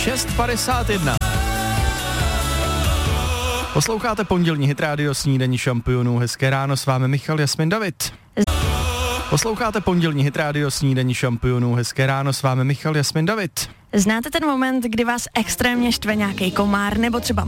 6:51. Posloucháte pondělní Hit Radio Snídaní šampionů. Hezké ráno, s vámi Michal, Jasmin, David. Posloucháte pondělní Hit Radio Snídaní šampionů. Hezké ráno, s vámi Michal, Jasmin, David. Znáte ten moment, kdy vás extrémně štve nějaký komár nebo třeba